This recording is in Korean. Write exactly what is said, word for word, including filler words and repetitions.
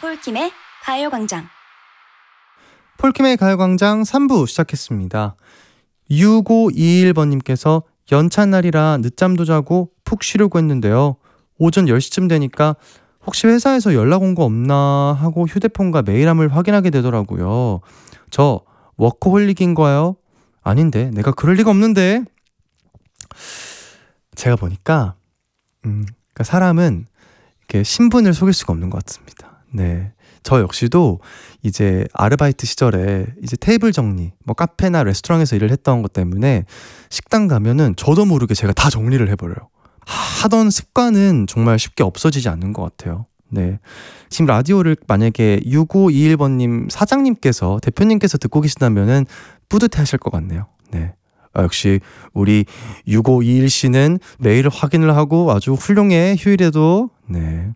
폴킴의 가요광장. 폴킴의 가요광장 삼 부 시작했습니다. 육오이일 번님께서 연찬 날이라 늦잠도 자고 푹 쉬려고 했는데요. 오전 열 시쯤 되니까 혹시 회사에서 연락 온 거 없나 하고 휴대폰과 메일함을 확인하게 되더라고요. 저 워커홀릭인가요? 아닌데, 내가 그럴 리가 없는데. 제가 보니까 음, 그러니까 사람은 이렇게 신분을 속일 수가 없는 것 같습니다. 네, 저 역시도 이제 아르바이트 시절에 이제 테이블 정리, 뭐 카페나 레스토랑에서 일을 했던 것 때문에 식당 가면은 저도 모르게 제가 다 정리를 해버려요. 하던 습관은 정말 쉽게 없어지지 않는 것 같아요. 네, 지금 라디오를 만약에 육오이일 번님 사장님께서, 대표님께서 듣고 계신다면은 뿌듯해 하실 것 같네요. 네, 아, 역시 우리 육오이일 씨는 매일 확인을 하고 아주 훌륭해. 휴일에도. 네,